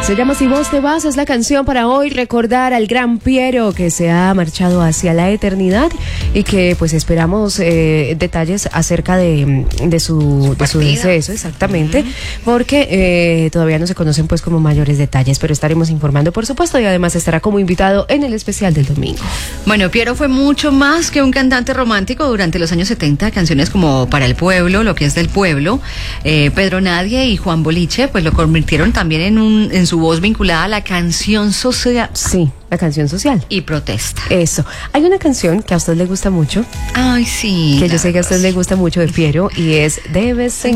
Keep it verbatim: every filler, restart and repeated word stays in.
Se llama Si vos te vas, es la canción para hoy recordar al gran Piero que se ha marchado hacia la eternidad y que pues esperamos eh, detalles acerca de, de su, de su deceso, exactamente, uh-huh. porque eh, todavía no se conocen pues como mayores detalles, pero estaremos informando por supuesto y además estará como invitado en el especial del domingo. Bueno, Piero fue mucho más que un cantante romántico durante los años setenta, canciones como Para el Pueblo, Lo que es del pueblo, eh, Pedro Nadie y Juan Boliche pues lo convirtieron también en, un, en su voz vinculada a la canción social. Sí, la canción social. Y protesta. Eso. Hay una canción que a usted le gusta mucho. Ay, sí. Que yo sé que a usted le gusta mucho de Piero y es Debes